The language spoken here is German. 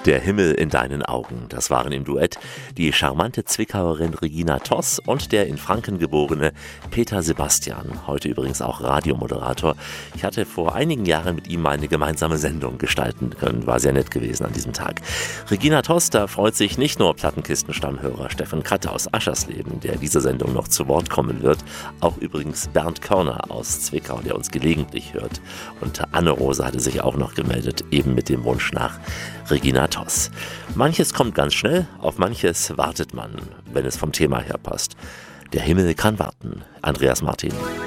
Der Himmel in deinen Augen, das waren im Duett die charmante Zwickauerin Regina Toss und der in Franken geborene Peter Sebastian, heute übrigens auch Radiomoderator. Ich hatte vor einigen Jahren mit ihm eine gemeinsame Sendung gestalten können, war sehr nett gewesen an diesem Tag. Regina Toss, da freut sich nicht nur Plattenkisten-Stammhörer Steffen Kratte aus Aschersleben, der diese Sendung noch zu Wort kommen wird, auch übrigens Bernd Körner aus Zwickau, der uns gelegentlich hört. Und Anne-Rose hatte sich auch noch gemeldet, eben mit dem Wunsch nach Regina Toss. Manches kommt ganz schnell, auf manches wartet man, wenn es vom Thema her passt. Der Himmel kann warten. Andreas Martin.